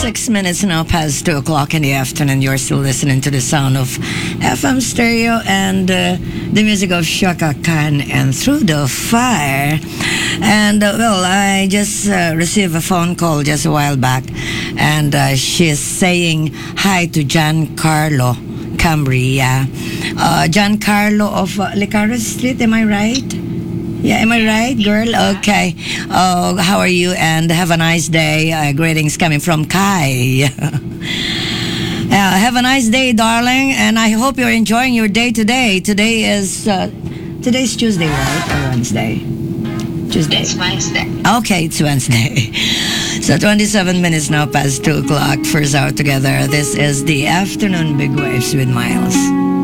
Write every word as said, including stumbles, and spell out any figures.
Six minutes now past two o'clock in the afternoon. You're still listening to the sound of F M stereo and uh, the music of Shaka Khan and Through the Fire. And uh, well, I just uh, received a phone call just a while back, and uh, she's saying hi to Giancarlo Camry. Yeah, uh, Giancarlo of uh, Licaras Street. Am I right? Yeah, am I right, girl? Okay. Oh, how are you? And have a nice day. Uh, greetings coming from Kai. uh, have a nice day, darling. And I hope you're enjoying your day today. Today is uh, today's Tuesday, right? Or Wednesday? Tuesday. It's Wednesday. Okay, it's Wednesday. So twenty-seven minutes now past two o'clock. First hour together. This is the afternoon Big Waves with Miles.